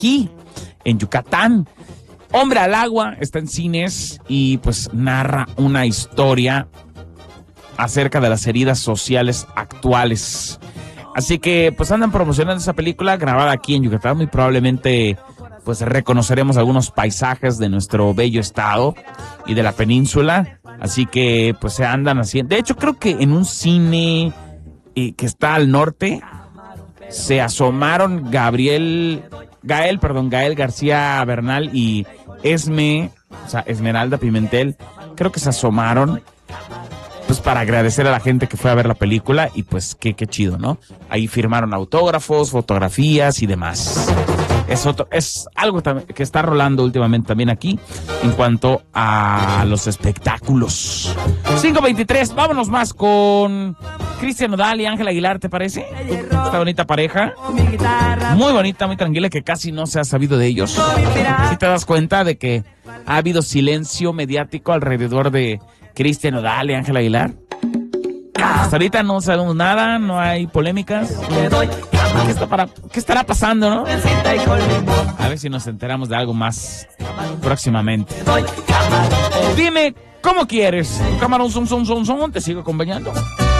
aquí, en Yucatán. Hombre al agua está en cines y pues narra una historia acerca de las heridas sociales actuales. Así que pues andan promocionando esa película grabada aquí en Yucatán. Muy probablemente pues reconoceremos algunos paisajes de nuestro bello estado y de la península. Así que pues se andan haciendo. De hecho creo que en un cine que está al norte se asomaron Gael García Bernal y Esmeralda Pimentel. Creo que se asomaron pues para agradecer a la gente que fue a ver la película y pues qué chido, ¿no? Ahí firmaron autógrafos, fotografías y demás. Es algo que está rolando últimamente también aquí en cuanto a los espectáculos. 5:23, vámonos más con Cristian Nodal y Ángel Aguilar, ¿te parece? Esta bonita pareja, muy bonita, muy tranquila, que casi no se ha sabido de ellos. ¿Sí te das cuenta de que ha habido silencio mediático alrededor de Cristian Nodal y Ángel Aguilar? Hasta ahorita no sabemos nada, no hay polémicas. ¿Qué estará pasando, no? A ver si nos enteramos de algo más próximamente. Dime, ¿cómo quieres? Camarón, te sigo acompañando.